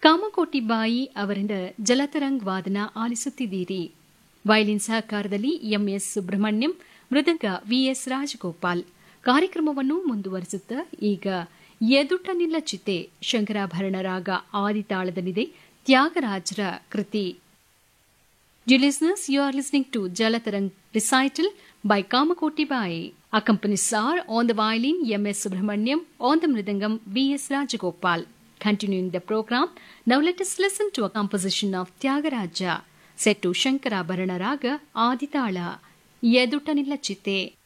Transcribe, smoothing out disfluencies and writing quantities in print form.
ಕಾಮಕೋಟಿ ಬಾಯಿ ಅವರಿಂದ ಜಲತರಂಗ್ ವಾದನ ಆಲಿಸುತ್ತಿದ್ದೀರಿ. ವಯಲಿನ್ ಸಹಕಾರದಲ್ಲಿ ಎಂಎಸ್ ಸುಬ್ರಹ್ಮಣ್ಯಂ, ಮೃದಂಗ ವಿಎಸ್ ರಾಜಗೋಪಾಲ್. ಕಾರ್ಯಕ್ರಮವನ್ನು ಮುಂದುವರಿಸುತ್ತಾ ಈಗ ಎದುಟನಿಲ್ಲ ಚಿತೆ ಶಂಕರಾಭರಣ ರಾಗ ಆದಿತಾಳದಲ್ಲಿದೆ ತ್ಯಾಗರಾಜರ ಕೃತಿ. Dear listeners, you are listening to Jalatarang recital by Kamakoti Bai. Accompanies are on the violin M.S. Subramaniam, on the mridangam V.S. Rajagopal. Continuing the program, now let us listen to a composition of Tyagaraja, set to Shankarabharana Raga Aditala, Yedutanilla Chitte.